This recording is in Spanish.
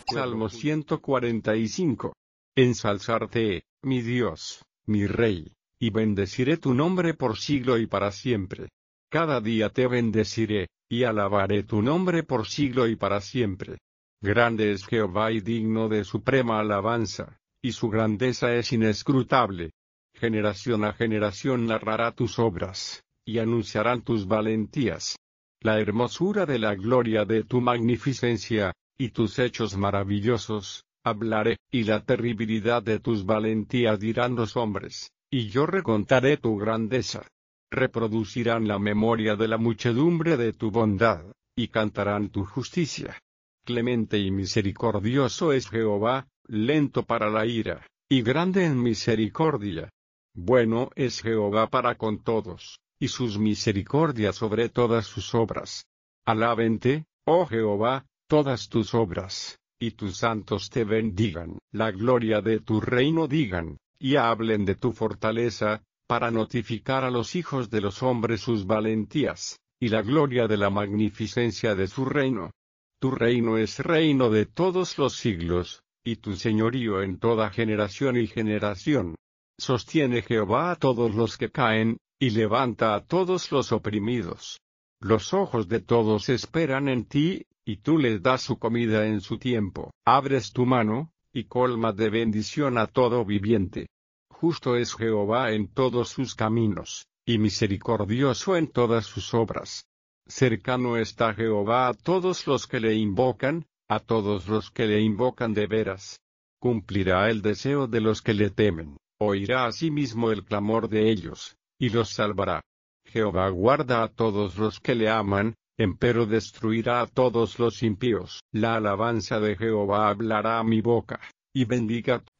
Salmo 145. Ensalzarte, mi Dios, mi Rey, y bendeciré tu nombre por siglo y para siempre. Cada día te bendeciré, y alabaré tu nombre por siglo y para siempre. Grande es Jehová y digno de suprema alabanza, y su grandeza es inescrutable. Generación a generación narrará tus obras, y anunciarán tus valentías. La hermosura de la gloria de tu magnificencia, y tus hechos maravillosos, hablaré, y la terribilidad de tus valentías dirán los hombres, y yo recontaré tu grandeza. Reproducirán la memoria de la muchedumbre de tu bondad, y cantarán tu justicia. Clemente y misericordioso es Jehová, lento para la ira, y grande en misericordia. Bueno es Jehová para con todos, y sus misericordias sobre todas sus obras. Alábente, oh Jehová, todas tus obras, y tus santos te bendigan. La gloria de tu reino digan, y hablen de tu fortaleza, para notificar a los hijos de los hombres sus valentías, y la gloria de la magnificencia de su reino. Tu reino es reino de todos los siglos, y tu señorío en toda generación y generación. Sostiene Jehová a todos los que caen, y levanta a todos los oprimidos. Los ojos de todos esperan en ti, y tú les das su comida en su tiempo. Abres tu mano, y colmas de bendición a todo viviente. Justo es Jehová en todos sus caminos, y misericordioso en todas sus obras. Cercano está Jehová a todos los que le invocan, a todos los que le invocan de veras. Cumplirá el deseo de los que le temen, oirá asimismo el clamor de ellos, y los salvará. Jehová guarda a todos los que le aman, empero destruirá a todos los impíos. La alabanza de Jehová hablará a mi boca, y bendiga